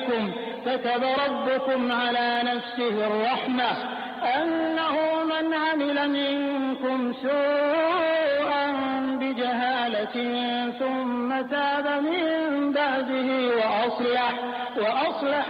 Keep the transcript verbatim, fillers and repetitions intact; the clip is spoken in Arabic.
عليكم كتب ربكم على نفسه الرحمة أنه من عمل منكم سوءا بجهالة ثم تاب من بعده وأصلح, وأصلح